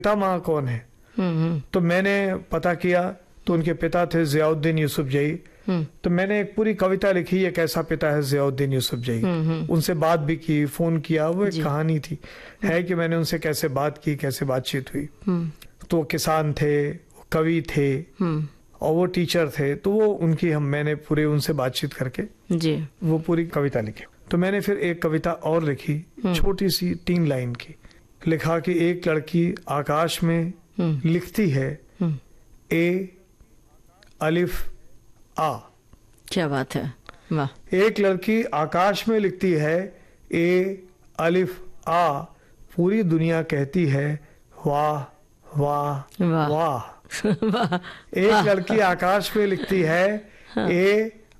पिता माँ कौन है। तो मैंने पता किया तो उनके पिता थे ज़ियाउद्दीन यूसुफजई। तो मैंने एक पूरी कविता लिखी, ये कैसा पिता है ज़ियाउद्दीन यूसुफजई। उनसे बात भी की, फोन किया, वो एक कहानी थी है कि मैंने उनसे कैसे बात की, कैसे बातचीत हुई। तो वो किसान थे, कवि थे और वो टीचर थे। तो वो उनकी मैंने पूरे उनसे बातचीत करके जी वो पूरी कविता लिखी। तो मैंने फिर एक कविता और लिखी, छोटी सी 3 लाइन की। लिखा कि एक लड़की आकाश में लिखती है ए अलिफ आ। क्या बात है, वाह। एक लड़की आकाश में लिखती है ए अलिफ आ, पूरी दुनिया कहती है वाह वाह वाह वाह। वाह। एक लड़की आकाश में लिखती है ए